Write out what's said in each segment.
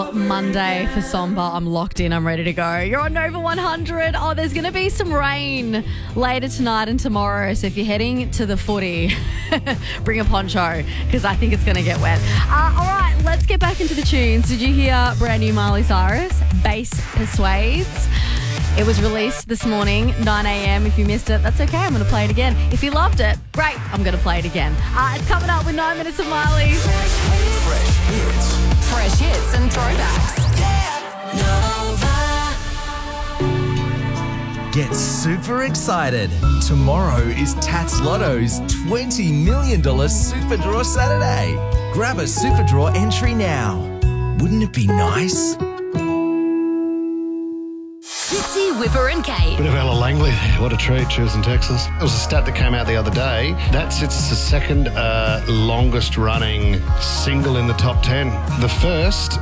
Monday for Somber. I'm locked in. I'm ready to go. You're on Nova 100. Oh, there's going to be some rain later tonight and tomorrow. So if you're heading to the footy, bring a poncho because I think it's going to get wet. All right, let's get back into the tunes. Did you hear brand new Miley Cyrus? Bass Persuades. It was released this morning, 9 a.m. If you missed it, that's okay. I'm going to play it again. If you loved it, great. I'm going to play it again. It's coming up with 9 minutes of Miley. Fresh hits and throwbacks. Get super excited. Tomorrow is Tats Lotto's $20 million Super Draw Saturday. Grab a Super Draw entry now. Wouldn't it be nice? Fitzy, Whipper and Kate. Bit of Ella Langley there. What a treat. She was in Texas. There was a stat that came out the other day. That's it's the second longest running single in the top 10. The first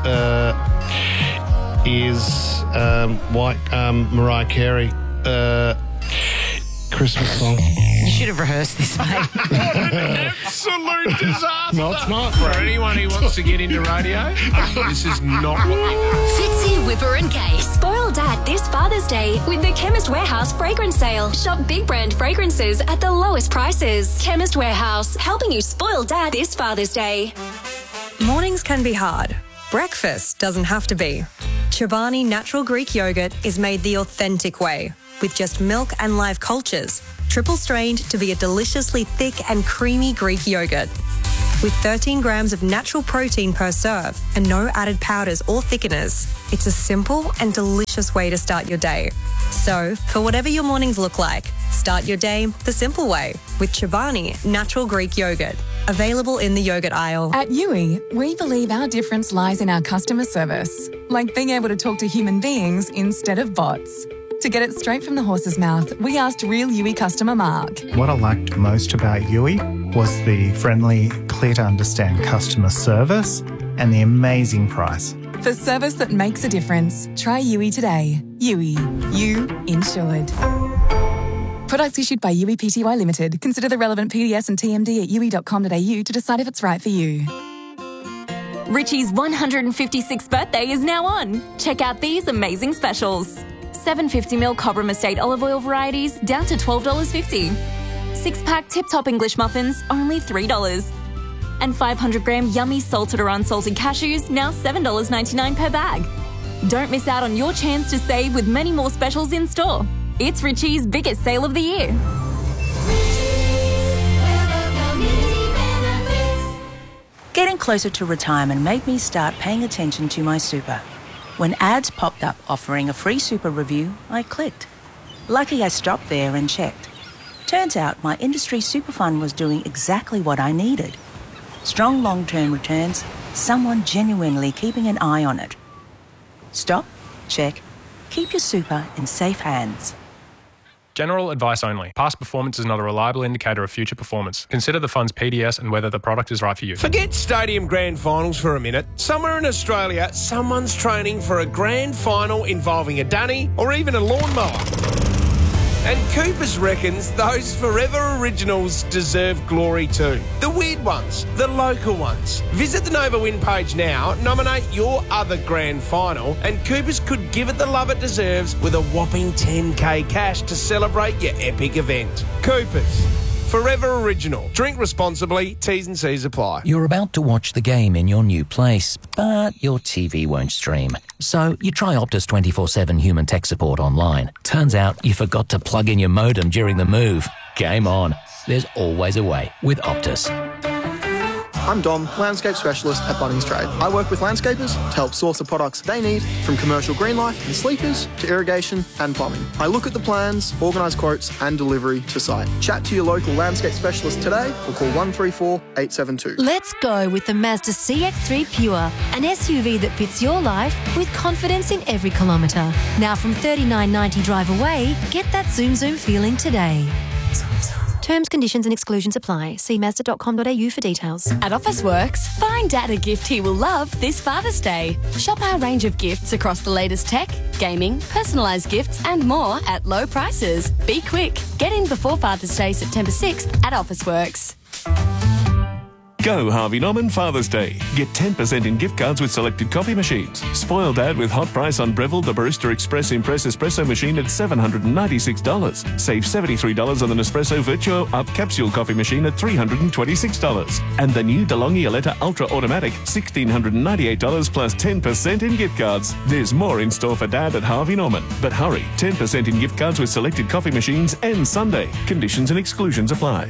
is Mariah Carey. Christmas song. You should have rehearsed this, mate. What an absolute disaster. No, it's not. For anyone who wants to get into radio, this is not what we do. Fitzy, Whipper and Kate. Spoil Dad this Father's Day with the Chemist Warehouse fragrance sale. Shop big brand fragrances at the lowest prices. Chemist Warehouse, helping you spoil Dad this Father's Day. Mornings can be hard. Breakfast doesn't have to be. Chobani Natural Greek Yogurt is made the authentic way, with just milk and live cultures, triple strained to be a deliciously thick and creamy Greek yogurt. With 13 grams of natural protein per serve and no added powders or thickeners, it's a simple and delicious way to start your day. So, for whatever your mornings look like, start your day the simple way with Chobani Natural Greek Yogurt. Available in the yogurt aisle. At Yui, we believe our difference lies in our customer service, like being able to talk to human beings instead of bots. To get it straight from the horse's mouth, we asked real Yui customer Mark. What I liked most about Yui was the friendly, clear-to-understand customer service and the amazing price. For service that makes a difference, try Yui today. Yui, you insured. Products issued by Yui Pty Limited. Consider the relevant PDS and TMD at yui.com.au to decide if it's right for you. Richie's 156th birthday is now on. Check out these amazing specials. 750ml Cobram Estate olive oil varieties down to $12.50. 6-pack Tip Top English muffins, only $3. And 500-gram yummy salted or unsalted cashews, now $7.99 per bag. Don't miss out on your chance to save with many more specials in store. It's Richie's biggest sale of the year. Getting closer to retirement made me start paying attention to my super. When ads popped up offering a free super review, I clicked. Lucky I stopped there and checked. Turns out my industry super fund was doing exactly what I needed. Strong long-term returns, someone genuinely keeping an eye on it. Stop, check, keep your super in safe hands. General advice only. Past performance is not a reliable indicator of future performance. Consider the fund's PDS and whether the product is right for you. Forget stadium grand finals for a minute. Somewhere in Australia, someone's training for a grand final involving a dunny or even a lawnmower. And Coopers reckons those Forever Originals deserve glory too. The weird ones, the local ones. Visit the Nova Win page now, nominate your other grand final, and Coopers could give it the love it deserves with a whopping $10,000 cash to celebrate your epic event. Coopers, Forever Original. Drink responsibly, T's and C's apply. You're about to watch the game in your new place, but your TV won't stream. So you try Optus 24/7 human tech support online. Turns out you forgot to plug in your modem during the move. Game on. There's always a way with Optus. I'm Dom, landscape specialist at Bunnings Trade. I work with landscapers to help source the products they need, from commercial green life and sleepers to irrigation and plumbing. I look at the plans, organise quotes and delivery to site. Chat to your local landscape specialist today or call 134 872. Let's go with the Mazda CX-3 Pure, an SUV that fits your life with confidence in every kilometre. Now from $39.90 drive away, get that zoom feeling today. Terms, conditions and exclusions apply. See Mazda.com.au for details. At Officeworks, find Dad a gift he will love this Father's Day. Shop our range of gifts across the latest tech, gaming, personalised gifts and more at low prices. Be quick. Get in before Father's Day, September 6th at Officeworks. Go Harvey Norman Father's Day. Get 10% in gift cards with selected coffee machines. Spoil Dad with hot price on Breville the Barista Express Impress Espresso machine at $796. Save $73 on the Nespresso Virtuo Up Capsule coffee machine at $326. And the new DeLonghi Aletta Ultra Automatic, $1,698 plus 10% in gift cards. There's more in store for Dad at Harvey Norman. But hurry, 10% in gift cards with selected coffee machines and Sunday. Conditions and exclusions apply.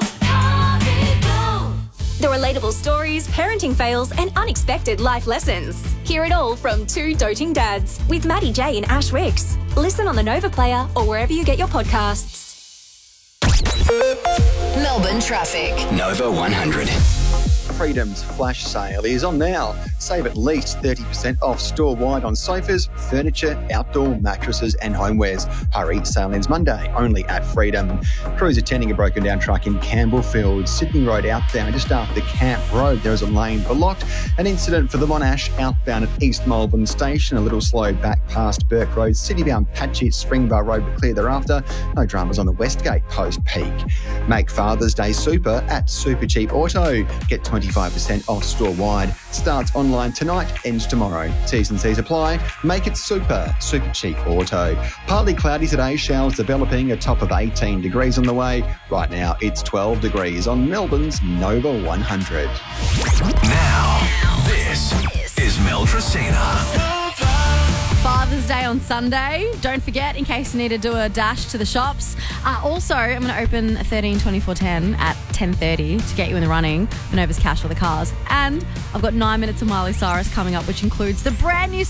The relatable stories, parenting fails, and unexpected life lessons. Hear it all from two doting dads with Maddie J and Ash Wicks. Listen on the Nova Player or wherever you get your podcasts. Melbourne traffic. Nova 100. Freedom's flash sale is on now. Save at least 30% off store-wide on sofas, furniture, outdoor mattresses and homewares. Hurry, sale ends Monday, only at Freedom. Crews attending a broken-down truck in Campbellfield, Sydney Road outbound, just after the Camp Road. There is a lane blocked. An incident for the Monash outbound at East Melbourne Station, a little slow back past Burke Road. City-bound patchy at Springbar Road, but clear thereafter. No dramas on the Westgate post-peak. Make Father's Day super at Super Cheap Auto. Get 25% off store-wide. Starts online tonight, ends tomorrow. T's and C's apply. Make it super. Super Cheap Auto. Partly cloudy today, showers developing, a top of 18 degrees on the way. Right now, it's 12 degrees on Melbourne's Nova 100. Now, this is Mel Tresina. Father's Day on Sunday. Don't forget, in case you need to do a dash to the shops. Also, I'm going to open 13-24-10 at 10:30 to get you in the running for Nova's Cash for the cars. And I've got 9 minutes of Miley Cyrus coming up, which includes the brand new